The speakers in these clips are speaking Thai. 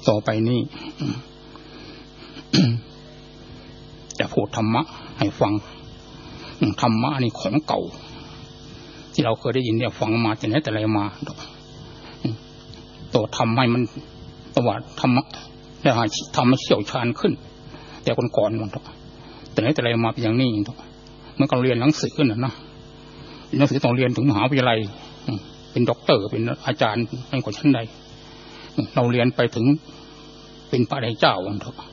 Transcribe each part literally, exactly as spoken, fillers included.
ต่อไปนี้จะพูดธรรมะให้ฟังธรรมะนี่ของเก่าที่เราเคยได้ยินเนี่ยฟังมาแต่ไหนแต่ไรมาตัวทำให้มันตัวธรรมะได้ทำให้เชี่ยวชาญขึ้นแต่คนก่อนมันแต่ไหนแต่ไรมาเป็นอย่างนี้เมื่อเราเรียนหนังสือน่ะนะหนังสือต้องเรียนถึงมหาวิทยาลัยเป็นด็อกเตอร์เป็นอาจารย์เป็นคนชั้นใดเราเรียนไปถึงเป็นพระอริยเจ้าวันเถอะ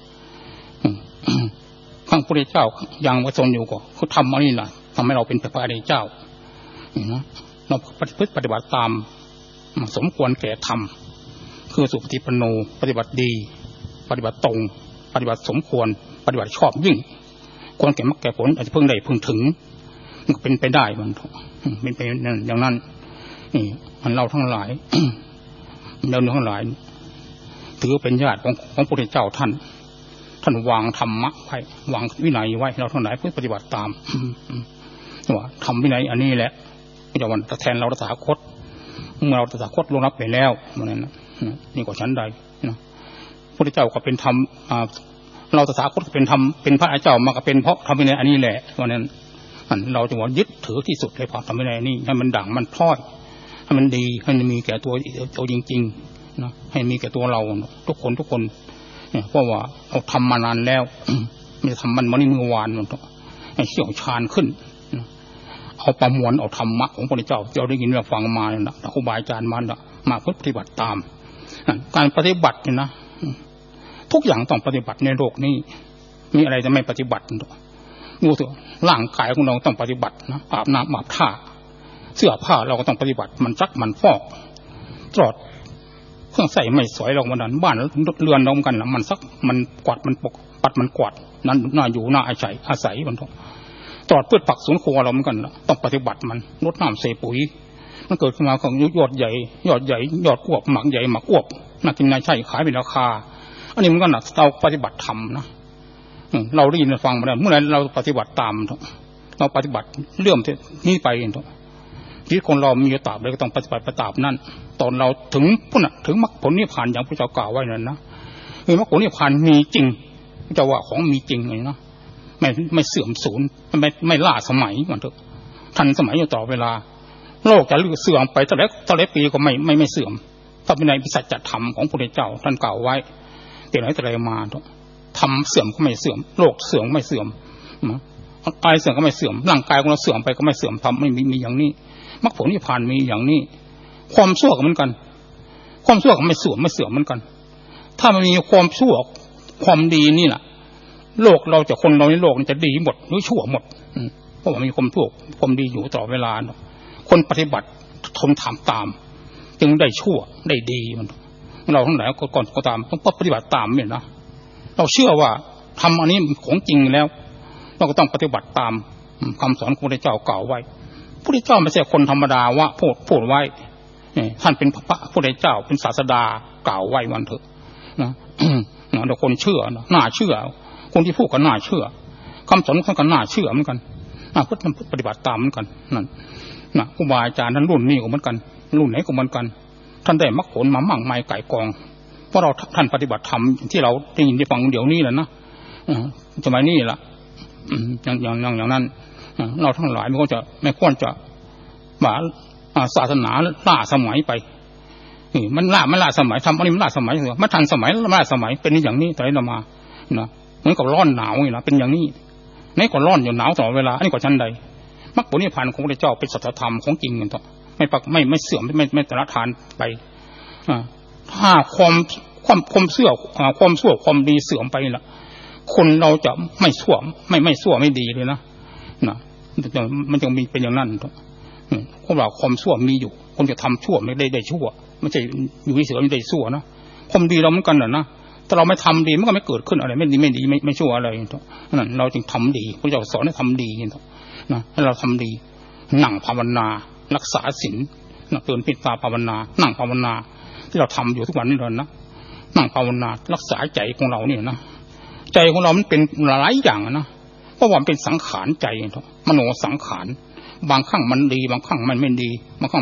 ข้างพระอริยเจ้ายังประสงค์อยู่ก็เขาทำอะไรนี่ล่ะทำให้เราเป็นพระอริยเจ้าเราปฏิบัติตามสมควรแก่ธรรมคือสุปฏิปันโนปฏิบัติดีปฏิบัติตรงปฏิบัติสมควรปฏิบัติชอบยิ่งควรแก่มรรคแก่ผลอาจจะเพิ่งได้เพิ่งถึงเป็นไปได้มันเป็นไปอย่างนั้นนี่มันเราทั้งหลายเราทั้งหลายถือเป็นญาติของของพระพุทธเจ้าท่านท่านวางธรรมะไว้วางวินัยไว้เราทั้งหลายเพื่อปฏิบัติตามว่าทำวินัยอันนี้แหละจะวันแทนเราตถาคตเมื่อเราตถาคตลงรับไปแล้วนั้นนี่ก็ชั้นใดนะพระพุทธเจ้าก็เป็นธรรมเราตถาคตเป็นธรรมเป็นพระอริยเจ้ามาก็เป็นเพราะทำวินัยอันนี้แหละเพราะนั้นเราจึงว่ายึดถือที่สุดเลยพอทำวินัยนี้ให้มันด่างมันพร้อยให้มันดีให้มันมีแก่ตัวตัวจริงๆนะให้มีแก่ตัวเราทุกคนทุกคนเนี่ยเพราะว่าเราทำมานานแล้วไม่ทำมันมันนี่เมื่อวานมันให้เชี่ยวชาญขึ้นเอาประมวลเอาธรรมะของพระพุทธเจ้าที่เราได้ยินเราฟังมาเนี่ยนะครูบาอาจารย์มาเนี่ยมาเพื่อปฏิบัติตามการปฏิบัติเนี่ยนะทุกอย่างต้องปฏิบัติในโลกนี้มีอะไรจะไม่ปฏิบัติดูเถอะร่างกายของเราต้องปฏิบัตินะอาบน้ำอาบท่าเสื้อผ้าเราก็ต้องปฏิบัติมันซักมันฟอกตลอดเครื่องใส่ไม่สวยเราวันนั้นบ้านเรือนเราเหมือนกันนะมันซักมันกวาดมันปกปัดมันกวาดนั้นน่าอยู่น่าอาศัยอาศัยมันตลอดพืชผักสวนครัวเราเหมือนกันต้องปฏิบัติมันลดน้ำเสปุ๋ยมันเกิดขึ้นมาของยอดใหญ่ยอดใหญ่ยอดอวบหมักใหญ่หมักอวบน่ากินน่าใช่ขายเป็นราคาอันนี้มันก็หนักเราปฏิบัติธรรมนะเราได้ยินฟังมาแล้วเมื่อไรเราปฏิบัติตามเราปฏิบัติเลื่อมนี้ไปชีวิตคนเรามีตาบเลยก็ต้องปฏิบัติตามนั่นตอนเราถึงพุ่นถึงมรรคผลนิพพานอย่างพระเจ้ากล่าวไว้นั่นนะคือมรรคผลนิพพานมีจริงพระเจ้าว่าของมีจริงเลยนะไม่ไม่เสื่อมสูญไม่ไม่ล่าสมัยมันเถอะทันสมัยอยู่ต่อเวลาโลกจะลือเสื่อมไปเท่าไรเท่าไรปีก็ไม่ไม่ไม่เสื่อมถ้าเป็นในสัจธรรมของพระพุทธเจ้าท่านกล่าวไว้แต่ไหนแต่ไรมาทำเสื่อมก็ไม่เสื่อมโลกเสื่อมก็ไม่เสื่อมอะไรเสื่อมก็ไม่เสื่อมร่างกายของเราเสื่อมไปก็ไม่เสื่อมทำไม่มีมีอย่างนี้มรรคผลนิพพานมีอย่างนี้ความชั่วก็เหมือนกันความชั่วก็ไม่เสื่อมไม่เสื่อมเหมือนกันถ้ามันมีความชั่วความดีนี่แหละโลกเราจะคนเราในโลกจะดีหมดหรือชั่วหมดเพราะว่ามีความชั่วความดีอยู่ตลอดเวลาคนปฏิบัติทนทำตามจึงได้ชั่วได้ดีมันเราทั้งหลายก่อนก็ตามต้องปฏิบัติตามเนี่ยนะเราเชื่อว่าทำอันนี้ของจริงแล้วเราก็ต้องปฏิบัติตามคำสอนของพระพุทธเจ้ากล่าวไว้พระพุทธเจ้าไม่ใช่คนธรรมดาว่าพูดพูดไว้ท่านเป็นพระพุทธเจ้าเป็นศาสดากล่าวไว้วันเถอะนะแต่คนเชื่อน่าเชื่อคนที่พูดก็น่าเชื่อคำสอนของท่านก็น่าเชื่อเหมือนกันเพื่อปฏิบัติตามเหมือนกันนั่นนะครูบาอาจารย์ท่านรุ่นนี้ก็เหมือนกันรุ่นไหนก็เหมือนกันท่านได้มรรคผลมามั่งไม้ไก่กองเพราะเราท่านปฏิบัติธรรมที่เราได้ยินได้ฟังเดี๋ยวนี้แหละนะสมัยนี้ล่ะอย่างอย่างอย่างนั้นเราทั้งหลายไม่ควรจะไม่ควรจะว่าศาสนาล่าสมัยไปมันล่าไม่ล่าสมัยทำอันนี้มันล่าสมัยเหรอมันทันสมัยล่าสมัยเป็นอย่างนี้แต่ไหนมานะเหมือนกับร้อนหนาวนี่นะเป็นอย่างนี้ไหนก็ร้อนอยู่หนาวตลอดเวลาอันนี้ก็ชั้นใดมรรคผลนิพพานของพระเจ้าเป็นสัจธรรมของจริงกันต่อไม่ปักไม่ไม่เสื่อมไม่ไม่ตระทานไปถ้าความความความเสื่อมความชั่วความดีเสื่อมไปล่ะคนเราจะไม่ชั่วไม่ไม่ชั่วไม่ดีเลยนะนะมันจะมีเป็นอย่างนั้นเพราะว่าความชั่วมีอยู่คนจะทำชั่วไม่ได้ได้ชั่วไม่ใช่อยู่เฉยๆไม่ได้ชั่วนะความดีเราเหมือนกันนะถ้าเราไม่ทำดีมันก็ไม่เกิดขึ้นอะไรไม่ดีไม่ดีไม่ไม่ชั่วอะไรนั่นเราจึงทำดีพระเจ้าสอนให้ทำดีนะให้เราทำดีนั่งภาวนารักษาศีลเตือนปิดตาภาวนานั่งภาวนาที่เราทำอยู่ทุกวันนี้เลยนะนั่งภาวนารักษาใจของเราเนี่ยนะใจของเรามันเป็นหลายอย่างนะเพราะว่ามันเป็นสังขารใจมโนสังขารบางครั้งมันดีบางครั้งมันไม่ดีบางครั้ง